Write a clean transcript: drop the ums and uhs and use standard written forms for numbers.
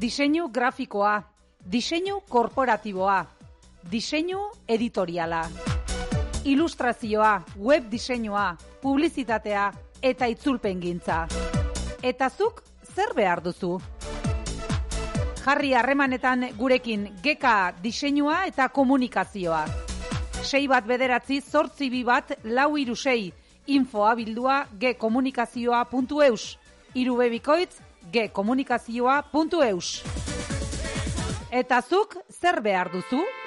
Diseinu grafikoa, diseinu korporatiboa, diseinu editoriala, ilustrazioa, web diseinua, publizitatea eta itzulpengintza. Eta zuk zer behar duzu? Jarri harremanetan gurekin GK diseinua eta komunikazioa. 61984 info abildua gkomunikazioa.eus, irubebikoitz gkomunikazioa.eus. Eta zuk zer behar duzu?